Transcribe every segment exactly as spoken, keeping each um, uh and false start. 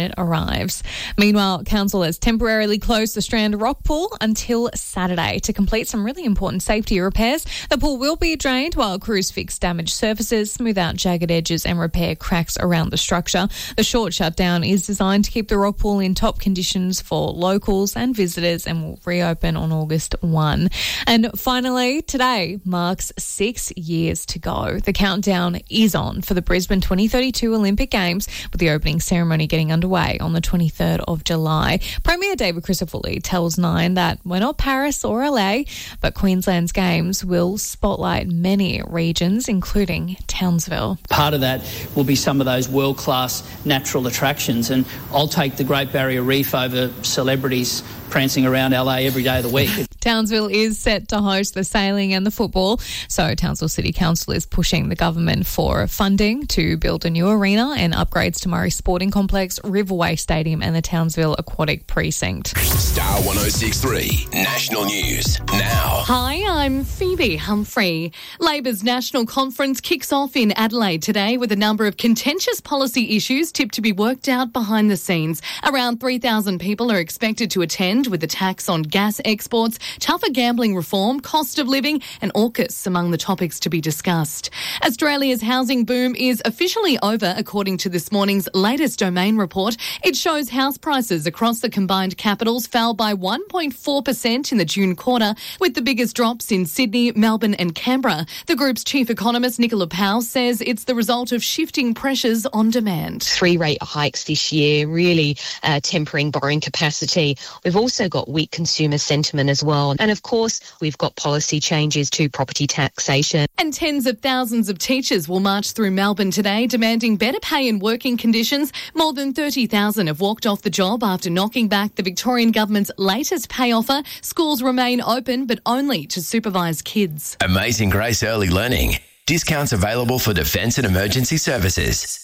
it arrives. Meanwhile, council has temporarily closed the Strand Rock Pool until Saturday to complete some really important safety repairs. The pool will be drained while crews fix damaged surfaces, smooth out jagged edges and repair cracks around the structure. The short shutdown is designed to keep the rock pool in top conditions for locals and visitors and will reopen on August first. And finally, today marks six years to go. The countdown is on for the Brisbane twenty thirty-two Olympic Games, with the opening ceremony getting underway on the twenty-third of July. Premier David Crisafulli tells Nine that we're not Paris or L A, but Queensland's Games will spotlight many regions, including Townsville. Part of that will be some of those world-class natural attractions, and I'll take the Great Barrier Reef over celebrities prancing around L A every day of the week. Townsville is set to host the sailing and the football, so Townsville City Council is pushing the government for funding to build a new arena and upgrades to Murray Sporting Complex, Riverway Stadium and the Townsville Aquatic Precinct. Star one oh six point three National News now. Hi, I'm Phoebe Humphrey. Labor's national conference kicks off in Adelaide today with a number of contentious policy issues tipped to be worked out behind the scenes. Around three thousand people are expected to attend, with the tax on gas exports, tougher gambling reform, cost of living and AUKUS among the topics to be discussed. Australia's housing boom is officially over, according to this morning's latest Domain report. It shows house prices across the combined capitals fell by one point four percent in the June quarter, with the biggest drops in Sydney, Melbourne and Canberra. The group's chief economist, Nicola Powell, says it's the result of shifting pressures on demand. Three rate hikes this year, really uh, tempering borrowing capacity. We've also got weak consumer sentiment as well. And of course, we've got policy changes to property taxation. And tens of thousands of teachers will march through Melbourne today, demanding better pay and working conditions. More than thirty thousand have walked off the job after knocking back the Victorian government's latest pay offer. Schools remain open, but only to supervise kids. Amazing Grace Early Learning. Discounts available for defence and emergency services.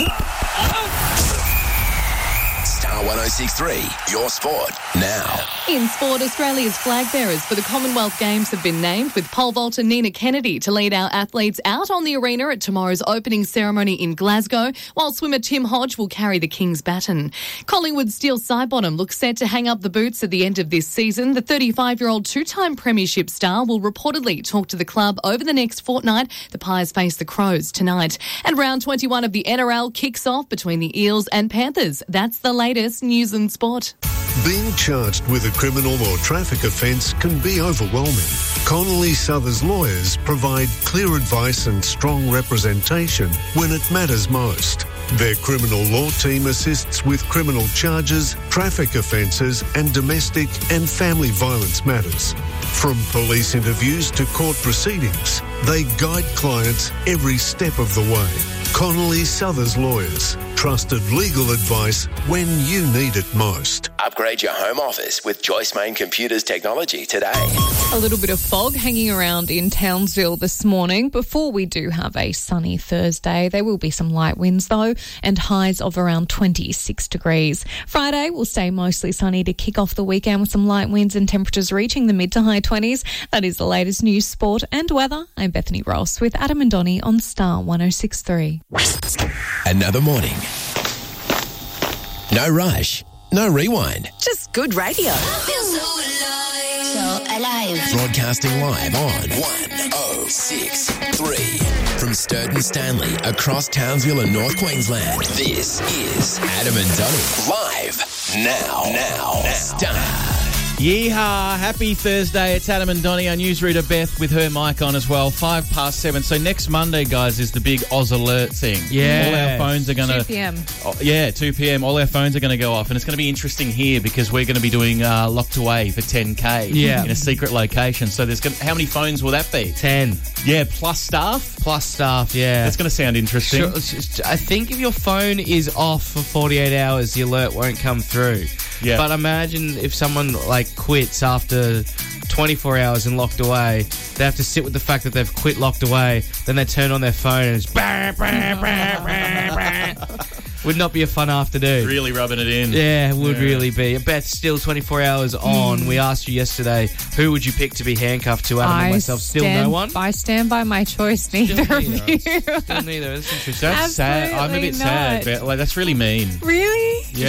Star one oh six point three, your sport now. In sport, Australia's flag bearers for the Commonwealth Games have been named, with pole vaulter Nina Kennedy to lead our athletes out on the arena at tomorrow's opening ceremony in Glasgow, while swimmer Tim Hodge will carry the King's baton. Collingwood steel sidebottom looks set to hang up the boots at the end of this season. The thirty-five-year-old two-time premiership star will reportedly talk to the club over the next fortnight. The Pies face the Crows tonight. And round twenty-one of the N R L kicks off between the Eels and Panthers. That's the latest news and sport. Being charged with a criminal or traffic offence can be overwhelming. Connolly Southers lawyers provide clear advice and strong representation when it matters most. Their criminal law team assists with criminal charges, traffic offences and domestic and family violence matters. From police interviews to court proceedings, they guide clients every step of the way. Connolly Southers Lawyers. Trusted legal advice when you need it most. Upgrade your home office with Joyce Main Computers technology today. A little bit of fog hanging around in Townsville this morning before we do have a sunny Thursday. There will be some light winds though, and highs of around twenty-six degrees. Friday will stay mostly sunny to kick off the weekend with some light winds and temperatures reaching the mid to high twenties. That is the latest news, sport and weather. I'm Bethany Ross with Adam and Donnie on Star one oh six point three. Another morning. No rush, no rewind. Just good radio. So alive. Broadcasting live on one oh six point three. From Sturton Stanley across Townsville and North Queensland. This is Adam and Donnie. Live now. Now. now. Star. Yeehaw, happy Thursday. It's Adam and Donnie, our newsreader Beth with her mic on as well. Five past seven. So next Monday, guys, is the big Oz Alert thing. Yeah. All our phones are going to... two p.m. Oh, yeah, two p.m. All our phones are going to go off. And it's going to be interesting here because we're going to be doing uh, Locked Away for ten K yeah. in a secret location. So there's going to, how many phones will that be? ten. Yeah, plus staff? Plus staff, yeah. That's going to sound interesting. Sure, I think if your phone is off for forty-eight hours, the alert won't come through. Yeah. But imagine if someone like quits after twenty-four hours and Locked Away, they have to sit with the fact that they've quit Locked Away, then they turn on their phone and it's bah, bah, bah, bah, bah. Would not be a fun afternoon. Really rubbing it in. Yeah, it would yeah. really be. Beth, still twenty-four hours on. Mm. We asked you yesterday, who would you pick to be handcuffed to? Adam I and myself. Still stand, no one? I stand by my choice, neither, Still of neither. you. Still neither. That's interesting. That's sad. I'm a bit not. sad. But, like, that's really mean. Really? Yeah.